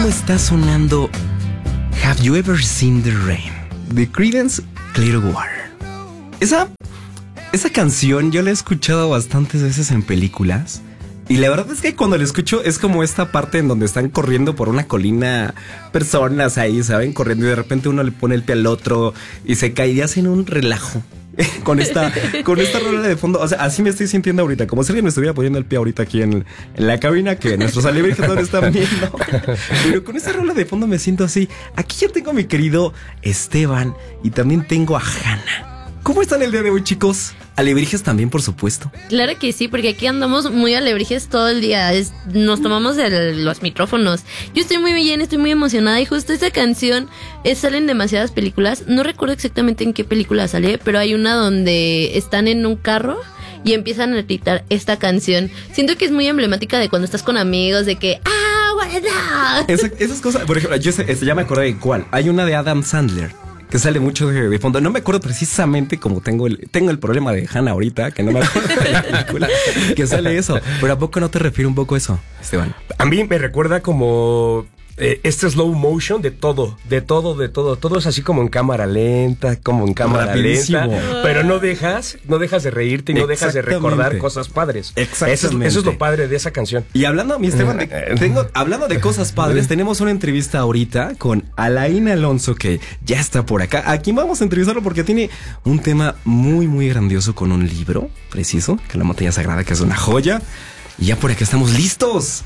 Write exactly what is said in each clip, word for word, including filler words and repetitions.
Está sonando Have You Ever Seen the Rain de Creedence Clearwater. Esa, esa canción yo la he escuchado bastantes veces en películas. Y la verdad es que cuando la escucho es como esta parte en donde están corriendo por una colina personas ahí, ¿saben? Corriendo y de repente uno le pone el pie al otro y se cae y hacen un relajo con esta con esta rola de fondo. O sea, así me estoy sintiendo ahorita, como si alguien me estuviera poniendo el pie ahorita aquí en, en la cabina, que nuestros alebrijes están viendo. Pero con esta rola de fondo me siento así. Aquí ya tengo a mi querido Esteban y también tengo a Hanna. ¿Cómo están el día de hoy, chicos? Alebrijes también, por supuesto. Claro que sí, porque aquí andamos muy alebrijes todo el día. Es, nos tomamos el, los micrófonos. Yo estoy muy bien, estoy muy emocionada. Y justo esta canción es, sale en demasiadas películas. No recuerdo exactamente en qué película sale, pero hay una donde están en un carro y empiezan a gritar esta canción. Siento que es muy emblemática de cuando estás con amigos, de que ¡ah, guarda! Esa, esas cosas, por ejemplo, yo sé, ya me acordé de cuál. Hay una de Adam Sandler que sale mucho de, de fondo. No me acuerdo precisamente como tengo el, tengo el problema de Hanna ahorita, que no me acuerdo de la película, que sale eso. Pero ¿a poco no te refiere un poco a eso, Esteban? A mí me recuerda como eh, este slow motion de todo, de todo, de todo. Todo es así como en cámara lenta, como en cámara Rapidísimo. lenta. Pero no dejas, no dejas de reírte y no dejas de recordar cosas padres. Exactamente. Eso es, eso es lo padre de esa canción. Y hablando, mi Esteban, de, tengo, hablando de cosas padres, tenemos una entrevista ahorita con Alain Alonso, que ya está por acá. Aquí vamos a entrevistarlo porque tiene un tema muy, muy grandioso con un libro preciso, que es La Montaña Sagrada, que es una joya. Y ya por acá estamos listos.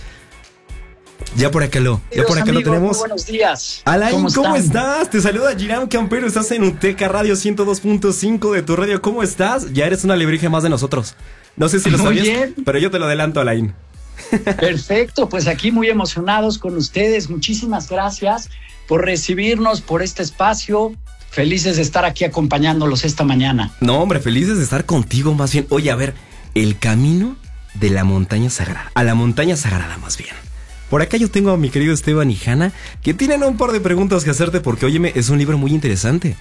Ya por acá lo, ya por acá amigos, lo tenemos. Buenos días. Alain, ¿cómo, ¿cómo estás? Te saluda Girán Campero, estás en Uteca Radio ciento dos punto cinco de tu radio. ¿Cómo estás? Ya eres una alebrije más de nosotros. No sé si lo muy sabías, bien. Pero yo te lo adelanto, Alain. Perfecto, pues aquí muy emocionados con ustedes. Muchísimas gracias por recibirnos, por este espacio. Felices de estar aquí acompañándolos esta mañana. No, hombre, felices de estar contigo más bien. Oye, a ver, el camino de la montaña sagrada. A la montaña sagrada más bien. Por acá yo tengo a mi querido Esteban y Hanna, que tienen un par de preguntas que hacerte porque, óyeme, es un libro muy interesante.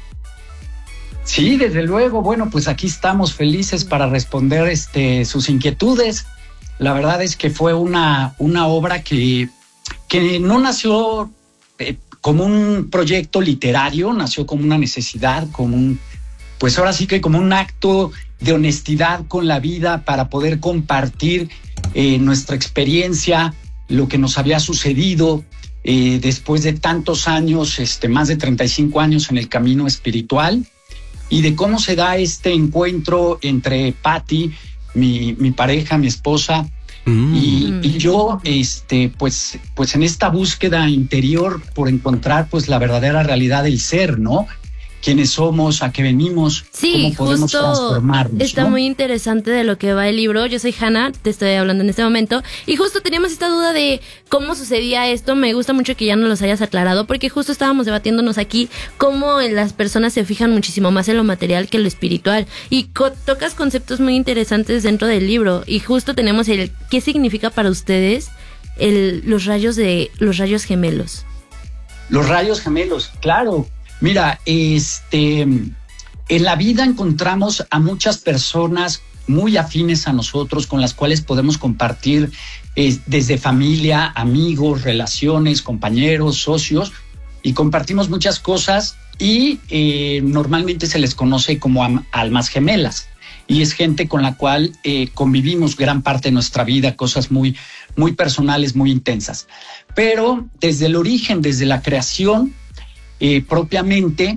Sí, desde luego. Bueno, pues aquí estamos felices para responder este, sus inquietudes. La verdad es que fue una, una obra que, que no nació eh, como un proyecto literario, nació como una necesidad, como un, pues ahora sí que como un acto de honestidad con la vida para poder compartir eh, nuestra experiencia, lo que nos había sucedido eh, después de tantos años, este, más de treinta y cinco años en el camino espiritual, y de cómo se da este encuentro entre Patti, mi, mi pareja, mi esposa, mm. y, y yo, este, pues, pues en esta búsqueda interior por encontrar pues la verdadera realidad del ser, ¿no? Quiénes somos, a qué venimos, sí, cómo podemos transformarnos. Está, ¿no? Muy interesante de lo que va el libro. Yo soy Hanna, te estoy hablando en este momento. Y justo teníamos esta duda de cómo sucedía esto. Me gusta mucho que ya nos los hayas aclarado, porque justo estábamos debatiéndonos aquí cómo las personas se fijan muchísimo más en lo material que en lo espiritual. Y co- tocas conceptos muy interesantes dentro del libro. Y justo tenemos el qué significa para ustedes el, los rayos de los rayos gemelos. Los rayos gemelos, claro. Mira, este, en la vida encontramos a muchas personas muy afines a nosotros, con las cuales podemos compartir eh, desde familia, amigos, relaciones, compañeros, socios, y compartimos muchas cosas y eh, normalmente se les conoce como am- almas gemelas. Y es gente con la cual eh, convivimos gran parte de nuestra vida, cosas muy, muy personales, muy intensas. Pero desde el origen, desde la creación, Eh, propiamente,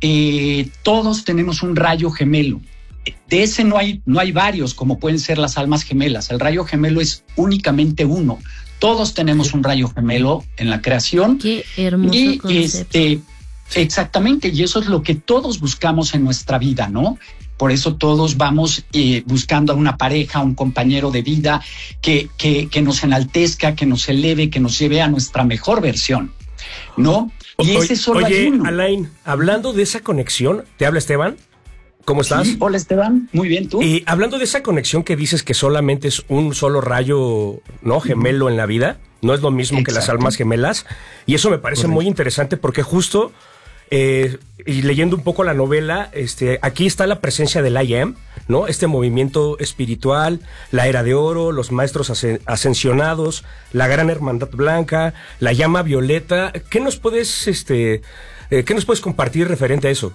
eh, todos tenemos un rayo gemelo. De ese no hay, no hay varios, como pueden ser las almas gemelas. El rayo gemelo es únicamente uno. Todos tenemos un rayo gemelo en la creación. Qué hermoso y concepto. este, exactamente, y eso es lo que todos buscamos en nuestra vida, ¿no? Por eso todos vamos eh, buscando a una pareja, a un compañero de vida que, que, que nos enaltezca, que nos eleve, que nos lleve a nuestra mejor versión, ¿no? Y ese solo Oye, hay uno. Alain, hablando de esa conexión, ¿te habla Esteban? ¿Cómo estás? Sí, hola Esteban, muy bien, ¿tú? Y hablando de esa conexión que dices que solamente es un solo rayo, ¿no? Gemelo en la vida, no es lo mismo Exacto. que las almas gemelas, y eso me parece Correcto. muy interesante porque justo, eh, y leyendo un poco la novela, este, aquí está la presencia del I Am, ¿no? Este movimiento espiritual, la Era de Oro, los maestros ascensionados, la Gran Hermandad Blanca, la Llama Violeta. ¿Qué nos puedes, este, eh, qué nos puedes compartir referente a eso?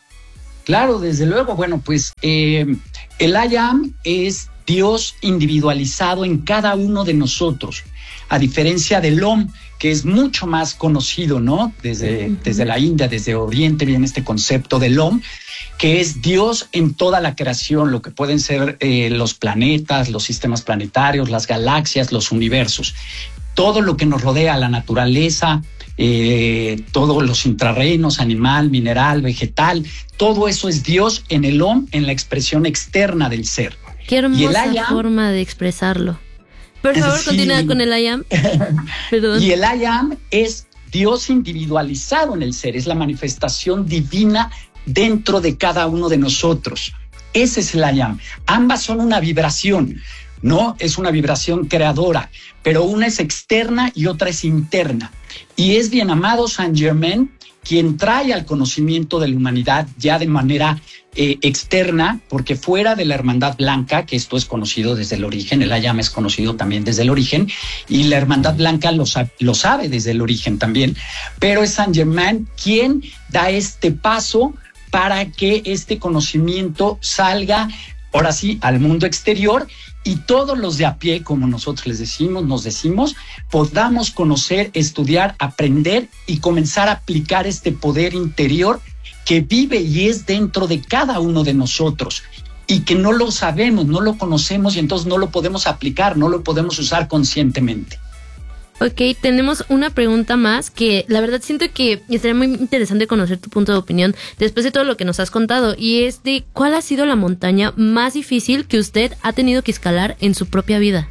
Claro, desde luego. Bueno, pues eh, el I Am es Dios individualizado en cada uno de nosotros, a diferencia del Om, que es mucho más conocido, ¿no? Desde, uh-huh. desde la India, desde Oriente viene este concepto del Om, que es Dios en toda la creación, lo que pueden ser eh, los planetas, los sistemas planetarios, las galaxias, los universos, todo lo que nos rodea, la naturaleza, eh, todos los intrarreinos, animal, mineral, vegetal, todo eso es Dios en el Om, en la expresión externa del ser. Qué hermosa forma de expresarlo. Por favor, sí. Continúa con el I Am. Perdón. Y el I Am es Dios individualizado en el ser, es la manifestación divina dentro de cada uno de nosotros. Ese es el I Am. Ambas son una vibración, ¿no? Es una vibración creadora, pero una es externa y otra es interna. Y es bien amado Saint Germain quien trae al conocimiento de la humanidad ya de manera eh, externa, porque fuera de la Hermandad Blanca, que esto es conocido desde el origen, el I Am es conocido también desde el origen, y la Hermandad Blanca lo, lo sabe desde el origen también, pero es Saint Germain quien da este paso para que este conocimiento salga, ahora sí, al mundo exterior, y todos los de a pie, como nosotros les decimos, nos decimos, podamos conocer, estudiar, aprender y comenzar a aplicar este poder interior que vive y es dentro de cada uno de nosotros y que no lo sabemos, no lo conocemos y entonces no lo podemos aplicar, no lo podemos usar conscientemente. Ok, tenemos una pregunta más que la verdad siento que estaría muy interesante conocer tu punto de opinión después de todo lo que nos has contado, y es de ¿cuál ha sido la montaña más difícil que usted ha tenido que escalar en su propia vida?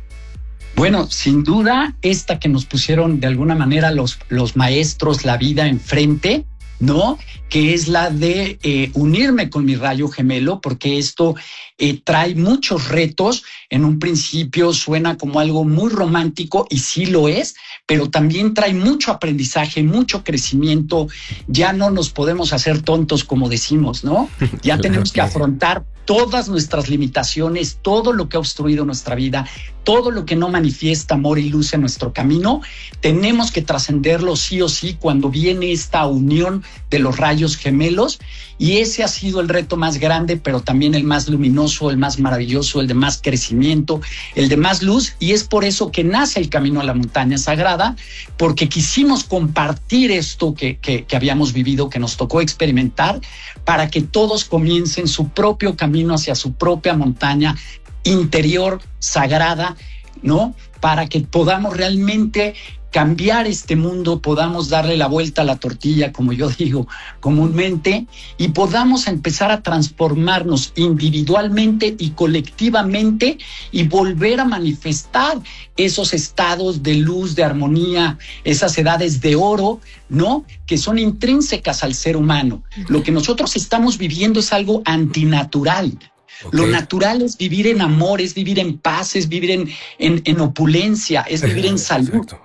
Bueno, sin duda esta que nos pusieron de alguna manera los, los maestros, la vida enfrente, ¿no? Que es la de eh, unirme con mi rayo gemelo, porque esto eh, trae muchos retos. En un principio suena como algo muy romántico y sí lo es, pero también trae mucho aprendizaje, mucho crecimiento. Ya no nos podemos hacer tontos como decimos, ¿no? Ya tenemos que afrontar todas nuestras limitaciones, todo lo que ha obstruido nuestra vida, todo lo que no manifiesta amor y luz en nuestro camino, tenemos que trascenderlo sí o sí cuando viene esta unión de los rayos gemelos, y ese ha sido el reto más grande, pero también el más luminoso, el más maravilloso, el de más crecimiento, el de más luz, y es por eso que nace el Camino a la Montaña Sagrada, porque quisimos compartir esto que, que, que habíamos vivido, que nos tocó experimentar, para que todos comiencen su propio camino hacia su propia montaña interior, sagrada, ¿no? Para que podamos realmente cambiar este mundo, podamos darle la vuelta a la tortilla, como yo digo comúnmente, y podamos empezar a transformarnos individualmente y colectivamente y volver a manifestar esos estados de luz, de armonía, esas edades de oro, ¿no? Que son intrínsecas al ser humano. Lo que nosotros estamos viviendo es algo antinatural. Okay. Lo natural es vivir en amor, es vivir en paz, es vivir en, en, en opulencia, es vivir en salud. Exacto.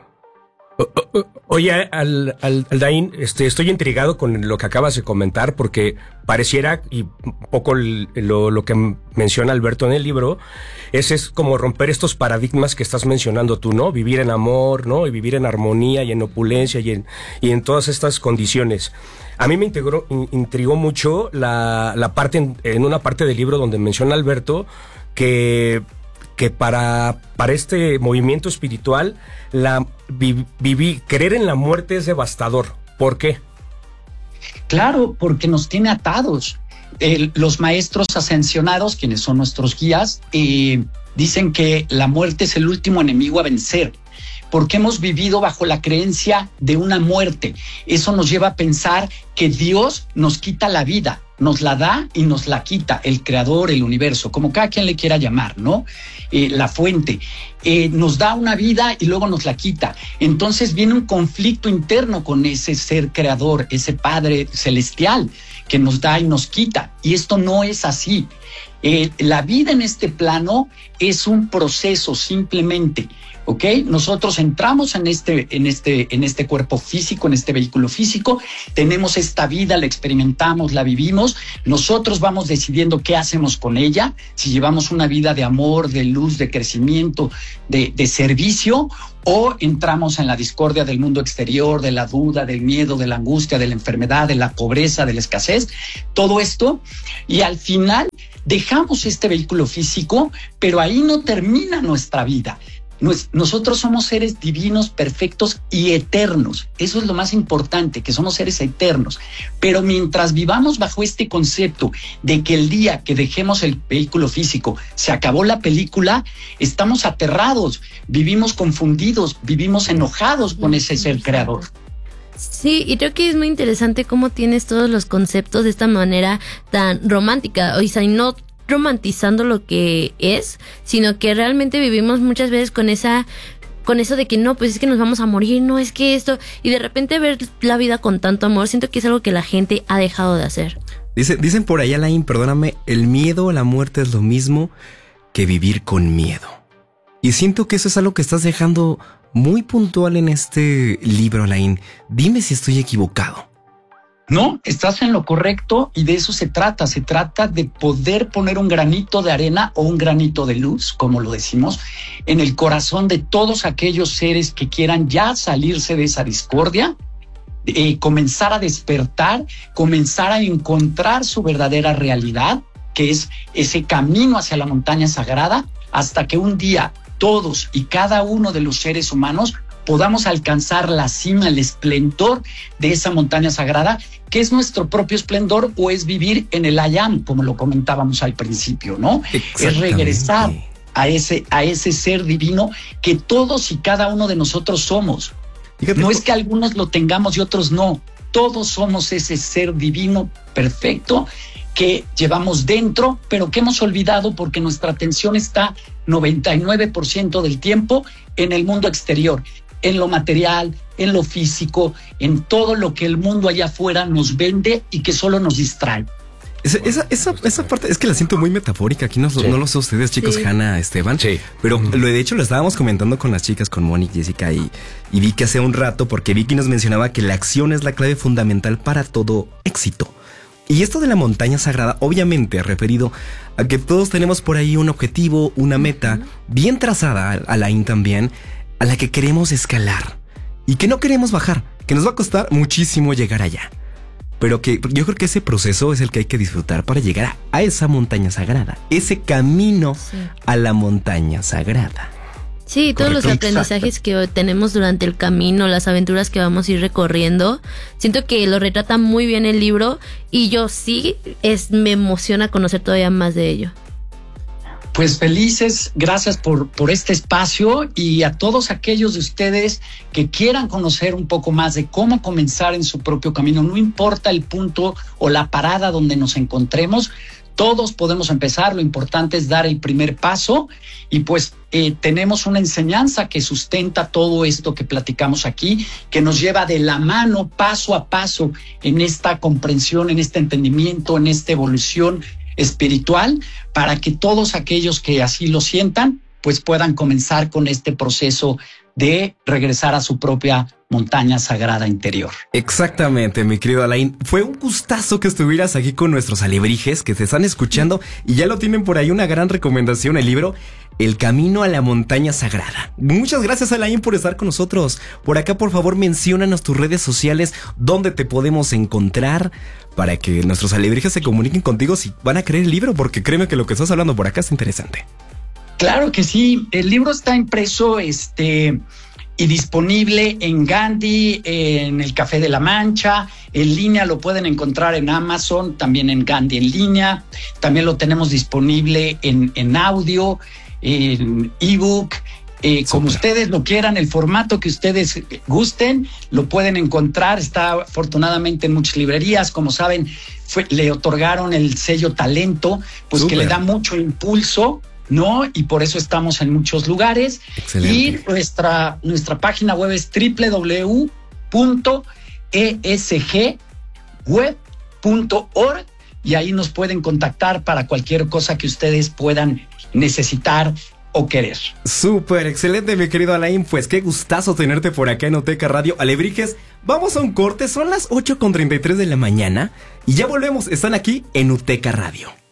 Oye, al, al, Aldain, este, estoy intrigado con lo que acabas de comentar, porque pareciera, y un poco lo, lo que menciona Alberto en el libro, es, es como romper estos paradigmas que estás mencionando tú, ¿no? Vivir en amor, ¿no? Y vivir en armonía y en opulencia y en, y en todas estas condiciones. A mí me integró, in, intrigó mucho la, la parte, en, en una parte del libro donde menciona Alberto que... que para, para este movimiento espiritual, la vi, viví, creer en la muerte es devastador. ¿Por qué? Claro, porque nos tiene atados. Eh, los maestros ascensionados, quienes son nuestros guías, eh, dicen que la muerte es el último enemigo a vencer, porque hemos vivido bajo la creencia de una muerte. Eso nos lleva a pensar que Dios nos quita la vida, nos la da y nos la quita, el creador, el universo, como cada quien le quiera llamar, ¿no? Eh, la fuente, eh, nos da una vida y luego nos la quita. Entonces viene un conflicto interno con ese ser creador, ese Padre celestial que nos da y nos quita. Y esto no es así. Eh, la vida en este plano es un proceso simplemente, ¿ok? Nosotros entramos en este, en este, en este cuerpo físico, en este vehículo físico, tenemos esta vida, la experimentamos, la vivimos, nosotros vamos decidiendo qué hacemos con ella, si llevamos una vida de amor, de luz, de crecimiento, de, de servicio, o entramos en la discordia del mundo exterior, de la duda, del miedo, de la angustia, de la enfermedad, de la pobreza, de la escasez, todo esto, y al final dejamos este vehículo físico, pero ahí no termina nuestra vida. Nos, nosotros somos seres divinos, perfectos y eternos. Eso es lo más importante, que somos seres eternos. Pero mientras vivamos bajo este concepto de que el día que dejemos el vehículo físico se acabó la película, estamos aterrados, vivimos confundidos, vivimos enojados con ese ser creador. Sí, y creo que es muy interesante cómo tienes todos los conceptos de esta manera tan romántica, o sea, y no romantizando lo que es, sino que realmente vivimos muchas veces con esa, con eso de que no, pues es que nos vamos a morir, no es que esto, y de repente ver la vida con tanto amor, siento que es algo que la gente ha dejado de hacer. Dice, dicen por ahí, Alain, perdóname, el miedo a la muerte es lo mismo que vivir con miedo. Y siento que eso es algo que estás dejando muy puntual en este libro, Alain. Dime si estoy equivocado. No, estás en lo correcto y de eso se trata. Se trata de poder poner un granito de arena o un granito de luz, como lo decimos, en el corazón de todos aquellos seres que quieran ya salirse de esa discordia, eh, comenzar a despertar, comenzar a encontrar su verdadera realidad, que es ese camino hacia la montaña sagrada, hasta que un día todos y cada uno de los seres humanos podamos alcanzar la cima, el esplendor de esa montaña sagrada, que es nuestro propio esplendor o es vivir en el Ayam, como lo comentábamos al principio, ¿no? Es regresar a ese, a ese ser divino que todos y cada uno de nosotros somos. Fíjate, no es que algunos lo tengamos y otros no. Todos somos ese ser divino perfecto que llevamos dentro, pero que hemos olvidado porque nuestra atención está noventa y nueve por ciento del tiempo en el mundo exterior, en lo material, en lo físico, en todo lo que el mundo allá afuera nos vende y que solo nos distrae. Esa, esa, esa, esa parte es que la siento muy metafórica. Aquí no, sí. no lo sé ustedes, chicos, sí. Hanna, Esteban. Sí. Pero uh-huh. lo de hecho lo estábamos comentando con las chicas, con Moni, Jessica y, y Vicky hace un rato, porque Vicky nos mencionaba que la acción es la clave fundamental para todo éxito. Y esto de la montaña sagrada, obviamente, referido a que todos tenemos por ahí un objetivo, una meta uh-huh. bien trazada, Alain también, a la que queremos escalar y que no queremos bajar, que nos va a costar muchísimo llegar allá. Pero que yo creo que ese proceso es el que hay que disfrutar para llegar a, a esa montaña sagrada, ese camino sí. a la montaña sagrada. Sí, todos Correcto. Los aprendizajes Exacto. que tenemos durante el camino, las aventuras que vamos a ir recorriendo, siento que lo retrata muy bien el libro y yo sí es, me emociona conocer todavía más de ello. Pues felices, gracias por, por este espacio y a todos aquellos de ustedes que quieran conocer un poco más de cómo comenzar en su propio camino. No importa el punto o la parada donde nos encontremos, todos podemos empezar, lo importante es dar el primer paso y pues eh, tenemos una enseñanza que sustenta todo esto que platicamos aquí, que nos lleva de la mano paso a paso en esta comprensión, en este entendimiento, en esta evolución espiritual, para que todos aquellos que así lo sientan, pues puedan comenzar con este proceso de regresar a su propia montaña sagrada interior. Exactamente, mi querido Alain. Fue un gustazo que estuvieras aquí con nuestros alebrijes que te están escuchando y ya lo tienen por ahí una gran recomendación, el libro El Camino a la Montaña Sagrada. Muchas gracias, Alain, por estar con nosotros. Por acá, por favor, menciónanos tus redes sociales, dónde te podemos encontrar para que nuestros alebrijes se comuniquen contigo si van a querer el libro, porque créeme que lo que estás hablando por acá es interesante. Claro que sí, el libro está impreso este, y disponible en Gandhi, en el Café de la Mancha, en línea lo pueden encontrar en Amazon, también en Gandhi en línea, también lo tenemos disponible en, en audio, en ebook, eh, como ustedes lo quieran, el formato que ustedes gusten, lo pueden encontrar, está afortunadamente en muchas librerías, como saben, fue, le otorgaron el sello Talento, pues Super. Que le da mucho impulso, ¿no? Y por eso estamos en muchos lugares. Excelente. Y nuestra, nuestra página web es doble u doble u doble u punto e s g web punto org y ahí nos pueden contactar para cualquier cosa que ustedes puedan necesitar o querer. Súper, excelente, mi querido Alain. Pues qué gustazo tenerte por acá en Uteca Radio. Alebrijes, vamos a un corte, son las ocho con treinta y tres de la mañana y ya volvemos. Están aquí en Uteca Radio.